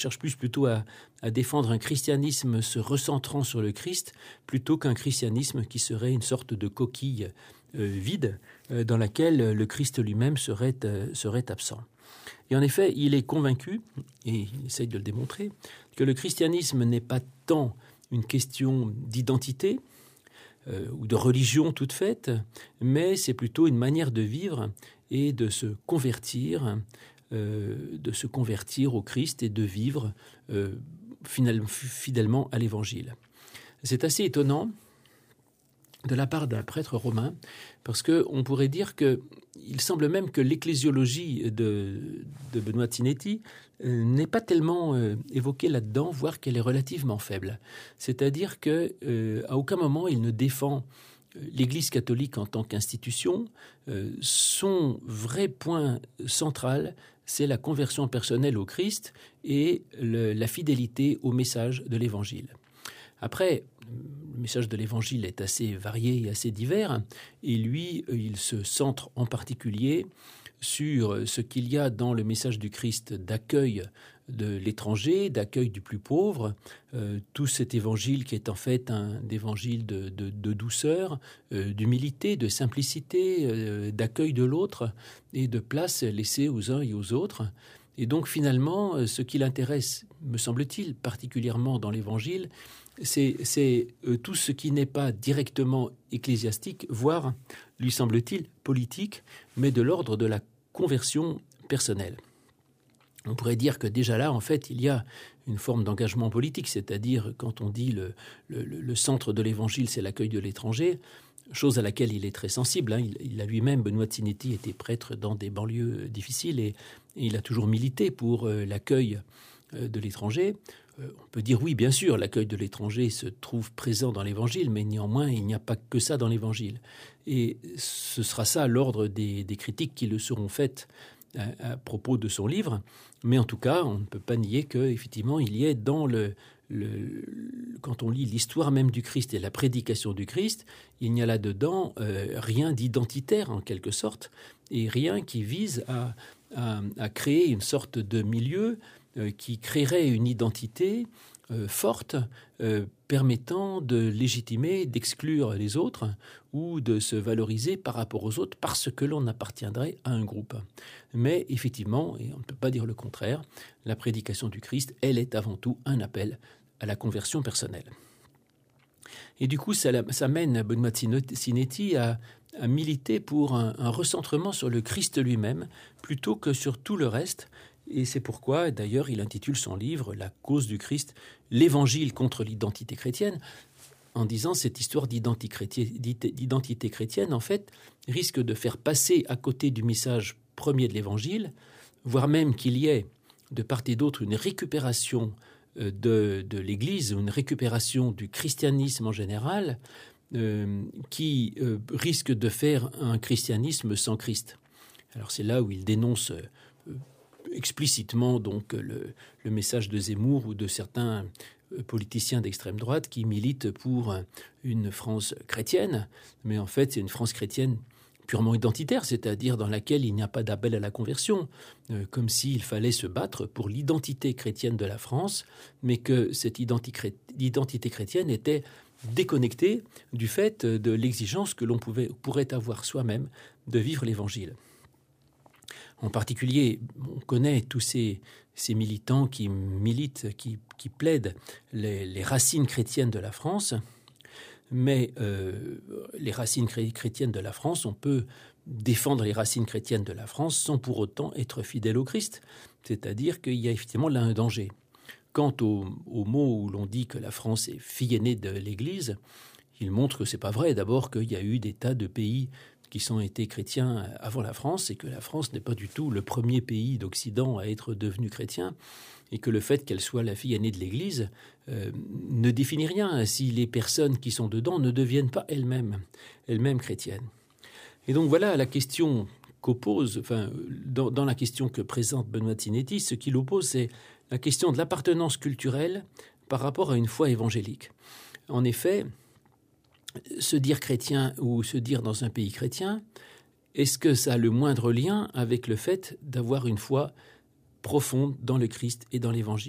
cherche plutôt à défendre un christianisme se recentrant sur le Christ plutôt qu'un christianisme qui serait une sorte de coquille vide dans laquelle le Christ lui-même serait absent. Et en effet, il est convaincu, et il essaye de le démontrer, que le christianisme n'est pas tant une question d'identité ou de religion toute faite, mais c'est plutôt une manière de vivre et de se convertir au Christ et de vivre fidèlement à l'Évangile. C'est assez étonnant de la part d'un prêtre romain, parce qu'on pourrait dire qu'il semble même que l'ecclésiologie de Benoît de Sinetti n'est pas tellement évoquée là-dedans, voire qu'elle est relativement faible. C'est-à-dire qu'à aucun moment il ne défend l'Église catholique en tant qu'institution. Son vrai point central, c'est la conversion personnelle au Christ et la fidélité au message de l'Évangile. Après, le message de l'Évangile est assez varié et assez divers, et lui, il se centre en particulier sur ce qu'il y a dans le message du Christ d'accueil de l'étranger, d'accueil du plus pauvre, tout cet évangile qui est en fait un évangile de douceur, d'humilité, de simplicité, d'accueil de l'autre et de place laissée aux uns et aux autres. Et donc finalement, ce qui l'intéresse, me semble-t-il, particulièrement dans l'évangile, c'est tout ce qui n'est pas directement ecclésiastique, voire, lui semble-t-il, politique, mais de l'ordre de la conversion personnelle. On pourrait dire que déjà là, en fait, il y a une forme d'engagement politique, c'est-à-dire quand on dit le centre de l'évangile, c'est l'accueil de l'étranger, chose à laquelle il est très sensible. Il a lui-même, Benoît de Sinetti, été prêtre dans des banlieues difficiles et il a toujours milité pour l'accueil de l'étranger. On peut dire oui, bien sûr, l'accueil de l'étranger se trouve présent dans l'Évangile, mais néanmoins, il n'y a pas que ça dans l'Évangile. Et ce sera ça l'ordre des critiques qui le seront faites à propos de son livre. Mais en tout cas, on ne peut pas nier qu'effectivement, il y ait dans quand on lit l'histoire même du Christ et la prédication du Christ, il n'y a là-dedans rien d'identitaire en quelque sorte, et rien qui vise à créer une sorte de milieu qui créerait une identité forte, permettant de légitimer, d'exclure les autres ou de se valoriser par rapport aux autres parce que l'on appartiendrait à un groupe. Mais effectivement, et on ne peut pas dire le contraire, la prédication du Christ, elle est avant tout un appel à la conversion personnelle. Et du coup, ça mène Benoît de Sinetti à militer pour un recentrement sur le Christ lui-même plutôt que sur tout le reste. Et c'est pourquoi, d'ailleurs, il intitule son livre « La cause du Christ, l'évangile contre l'identité chrétienne », en disant cette histoire d'identité chrétienne, en fait, risque de faire passer à côté du message premier de l'évangile, voire même qu'il y ait, de part et d'autre, une récupération de l'Église, une récupération du christianisme en général, qui risque de faire un christianisme sans Christ. Alors c'est là où il dénonce explicitement donc le message de Zemmour ou de certains politiciens d'extrême droite qui militent pour une France chrétienne, mais en fait c'est une France chrétienne purement identitaire, c'est-à-dire dans laquelle il n'y a pas d'appel à la conversion, comme s'il fallait se battre pour l'identité chrétienne de la France, mais que cette identité chrétienne était déconnectée du fait de l'exigence que l'on pourrait avoir soi-même de vivre l'Évangile. En particulier, on connaît tous ces militants qui militent, qui plaident les racines chrétiennes de la France. Mais les racines chrétiennes de la France, on peut défendre les racines chrétiennes de la France sans pour autant être fidèle au Christ. C'est-à-dire qu'il y a effectivement là un danger. Quant au mot où l'on dit que la France est fille aînée de l'Église, il montre que ce n'est pas vrai. D'abord qu'il y a eu des tas de pays qui ont été chrétiens avant la France et que la France n'est pas du tout le premier pays d'Occident à être devenu chrétien et que le fait qu'elle soit la fille aînée de l'Église ne définit rien si les personnes qui sont dedans ne deviennent pas elles-mêmes chrétiennes. Et donc voilà la question qu'oppose, dans la question que présente Benoît de Sinetti, ce qui l'oppose, c'est la question de l'appartenance culturelle par rapport à une foi évangélique. En effet, se dire chrétien ou se dire dans un pays chrétien, est-ce que ça a le moindre lien avec le fait d'avoir une foi profonde dans le Christ et dans l'Évangile ?